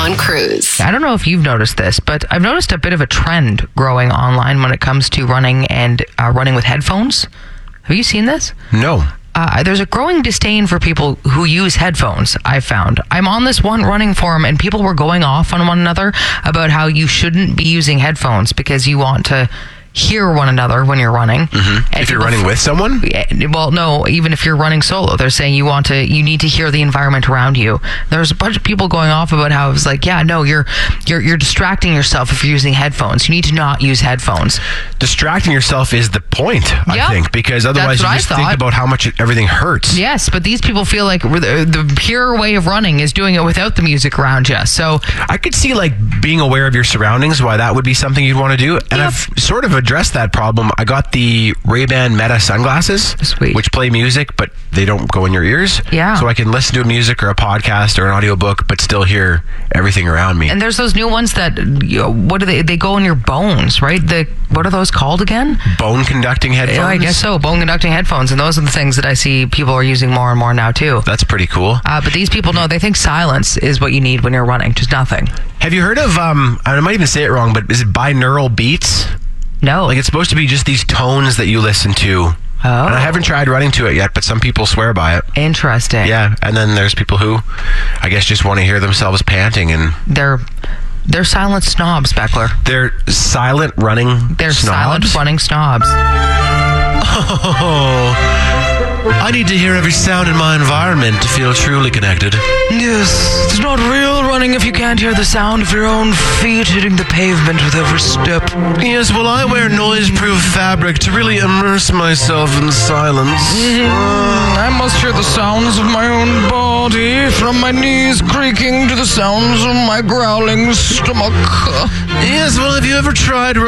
on Cruise. I don't know if you've noticed this, but I've noticed a bit of a trend growing online when it comes to running and running with headphones. Have you seen this? No. There's a growing disdain for people who use headphones, I've found. I'm on this one running forum and people were going off on one another about how you shouldn't be using headphones because you want to hear one another when you're running. Mm-hmm. If you're running with someone? Well, no, even if you're running solo, they're saying you need to hear the environment around you. There's a bunch of people going off about how it's like, yeah, no, you're distracting yourself if you're using headphones. You need to not use headphones. Distracting yourself is the point, I think, because otherwise you just think about how much everything hurts. Yes, but these people feel like the pure way of running is doing it without the music around you. So I could see like being aware of your surroundings, why that would be something you'd want to do. And I've sort of addressed that problem. I got the Ray-Ban Meta sunglasses, which play music, but they don't go in your ears. Yeah. So I can listen to a music or a podcast or an audiobook, but still hear everything around me. And there's those new ones that, what do they go in your bones, right? What are those called again? Bone conducting headphones? Yeah, I guess so. Bone conducting headphones. And those are the things that I see people are using more and more now, too. That's pretty cool. But these people know, they think silence is what you need when you're running, just nothing. Have you heard of, I might even say it wrong, but is it binaural beats? No. Like it's supposed to be just these tones that you listen to. Oh. And I haven't tried running to it yet, but some people swear by it. Interesting. Yeah, and then there's people who, I guess, just want to hear themselves panting and... They're silent snobs, Beckler. They're silent running snobs? They're silent running snobs. Oh, I need to hear every sound in my environment to feel truly connected. Yes, it's not real running if you can't hear the sound of your own feet hitting the pavement with every step. Yes, well, I wear noise-proof fabric to really immerse myself in silence. I must hear the sounds of my own body, from my knees creaking to the sounds of my growling stomach. Yes, well, have you ever tried